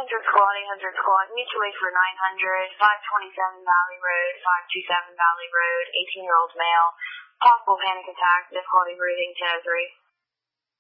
squad, 800 squad, mutual aid for 900, 527 Valley Road, 527 Valley Road, 18-year-old male, possible panic attack, difficulty breathing, 1003.